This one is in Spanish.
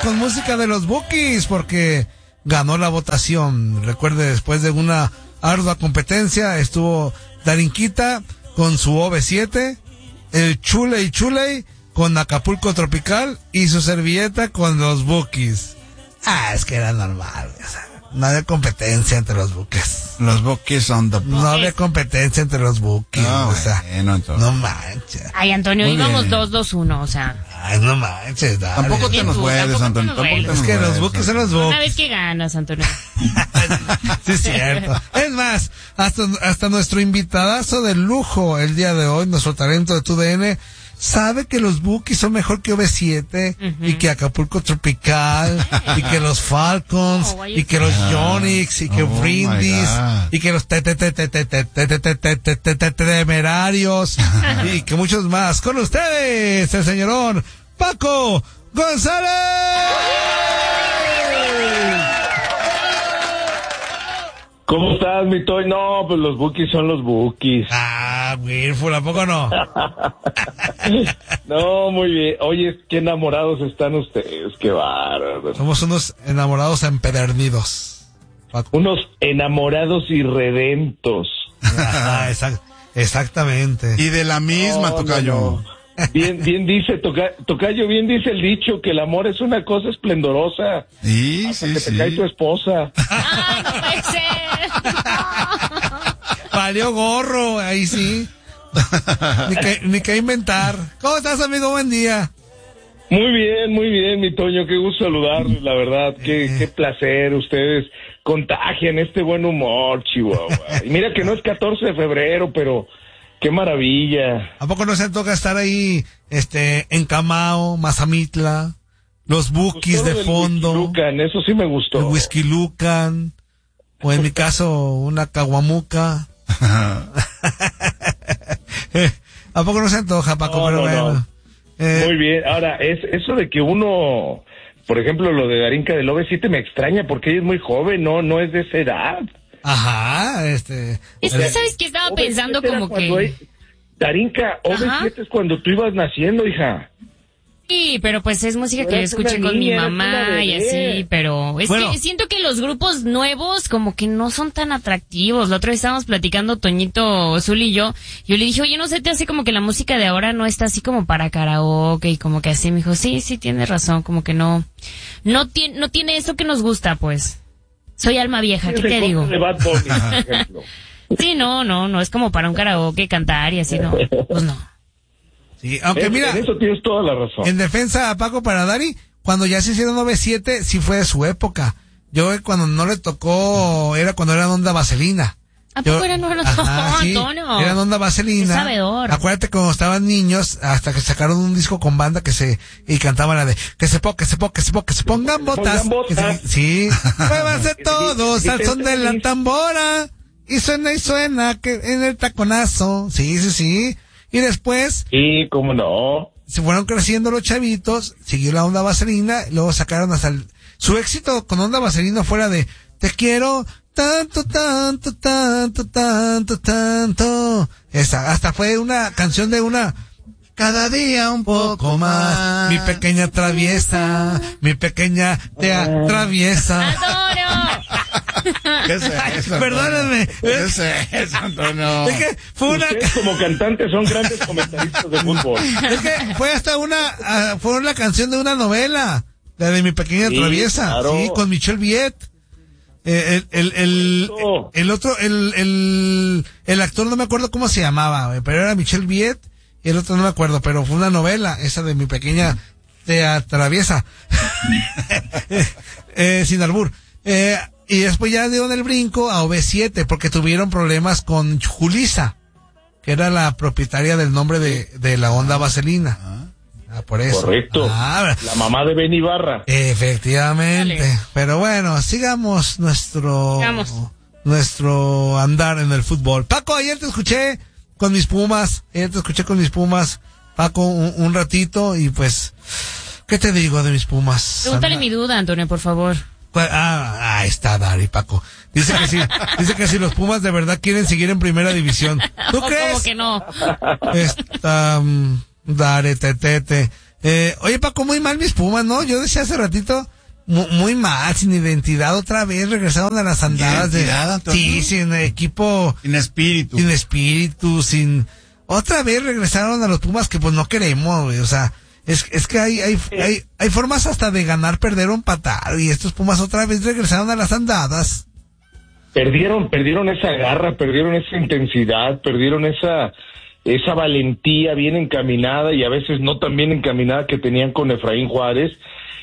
con música de los Bukis porque ganó la votación. Recuerde, después de una ardua competencia estuvo Darinquita con su OV7, el Chuley Chuley con Acapulco Tropical y su servilleta con los Bukis. Es que era normal, o sea, no había competencia entre los Bukis. Los Bukis son the No había competencia entre los Bukis, no, o sea, no manches. Ay, Antonio, Muy íbamos bien. 2-2-1, o sea. Ay, no manches, dale. Tampoco te nos puedes, Antonio. Es que los Bukis son los Una Bukis. vez que ganas, Antonio. Sí, es cierto. Es más, hasta nuestro invitadazo de lujo el día de hoy, nuestro talento de TUDN, sabe que los Bukis son mejor que OV7 y que Acapulco Tropical y que los Falcons y que los Yonix y que Brindis y que los Temerarios y que muchos más. Con ustedes, el señorón Paco González. ¿Cómo estás, mi Toy? No, pues los Bukis son los Bukis. Wilful, ¿a poco no? No, muy bien. Oye, qué enamorados están ustedes, qué bárbaro. Somos unos enamorados empedernidos. Paco. Unos enamorados irredentos. Ajá, exactamente. Y de la misma, No, tocayo. no. Bien dice, Tocayo, bien dice el dicho, que el amor es una cosa esplendorosa. Sí, Hasta sí, que te cae tu sí. esposa. ¡Ay, no puede ser! Valió gorro, ahí sí. Ni que inventar. ¿Cómo estás, amigo? Buen día. Muy bien, mi Toño, qué gusto saludarles, la verdad, qué placer, ustedes contagian este buen humor, Chihuahua. Y mira que no es 14 de febrero, pero qué maravilla. ¿A poco no se toca estar ahí, en Camao, Mazamitla, los Bukis Gustó de del fondo, Whisky Lucan, eso sí me gustó. el Whisky Lucan, o en mi caso, una caguamuca? ¿A poco no se antoja, Paco? No, Pero no, bueno. no. Muy bien, ahora, eso de que uno, por ejemplo, lo de Darinka del OV7 me extraña porque ella es muy joven, no es de esa edad. Ajá, Es que, ¿sabes qué? Estaba pensando OV7 era como cuando que... Darinka, OV7 es cuando tú ibas naciendo, hija. Sí, pero pues es música que yo Eres escuché una con mi niña, eres una mamá y bebé. así, pero es Bueno. que siento que los grupos nuevos como que no son tan atractivos. La otra vez estábamos platicando Toñito, Zul y yo le dije, oye, ¿no se te hace como que la música de ahora no está así como para karaoke y como que así? Me dijo, sí, tienes razón, como que no tiene eso que nos gusta, pues. Soy alma vieja, ¿qué te digo? De Bad Bunny, por ejemplo. Sí, no es como para un karaoke cantar y así, no, pues no. Sí, aunque mira, En eso tienes toda la razón. en defensa a Paco para Dari, cuando ya se hicieron 9-7, sí fue de su época. Yo cuando no le tocó, era cuando eran onda vaselina. ¿A poco eran Ajá, sí, Antonio? eran onda vaselina. Qué sabedor. Acuérdate cuando estaban niños, hasta que sacaron un disco con banda y cantaban la de que se pongan botas. pongan botas. Sí, muévanse todos al son de la tambora. Y suena que en el taconazo. Sí. Y después Sí, cómo no. se fueron creciendo los chavitos, siguió la onda vaselina, y luego sacaron hasta su éxito con onda vaselina fuera de te quiero tanto. Esa, hasta fue una canción de una cada día un poco más, mi pequeña traviesa, mi pequeña te atraviesa. ¡Antonio! ¿Qué es eso? Perdónenme. ¿Qué es eso, Antonio? Es que fue una Ustedes como cantantes son grandes comentaristas de fútbol. Es que fue hasta fue una canción de una novela, la de mi pequeña Sí, traviesa, claro. sí, con Michelle Viet. El otro, el actor no me acuerdo cómo se llamaba, güey, pero era Michelle Viet, y el otro no me acuerdo, pero fue una novela, esa de mi pequeña te atraviesa. Sin albur. Y después ya dieron el brinco a OV7, porque tuvieron problemas con Julissa, que era la propietaria del nombre de la onda vaselina. Por eso. Correcto. La mamá de Ben Ibarra. Efectivamente. Dale. Pero bueno, sigamos nuestro andar en el fútbol. Paco, ayer te escuché con mis Pumas. Paco, un ratito, y pues, ¿qué te digo de mis Pumas? Pregúntale mi duda, Antonio, por favor. Ahí está Dari, Paco. Dice que si los Pumas de verdad quieren seguir en primera división. ¿Tú crees? ¿Cómo que no? Dari, tetete. Oye, Paco, muy mal mis Pumas, ¿no? Yo decía hace ratito, muy mal, sin identidad, otra vez regresaron a las andadas sí, sin equipo. Sin espíritu. Sin espíritu, otra vez regresaron a los Pumas que pues no queremos, güey, o sea, es que hay formas hasta de ganar, perder o empatar, y estos Pumas otra vez regresaron a las andadas. Perdieron esa garra, perdieron esa intensidad, perdieron esa valentía bien encaminada y a veces no tan bien encaminada que tenían con Efraín Juárez.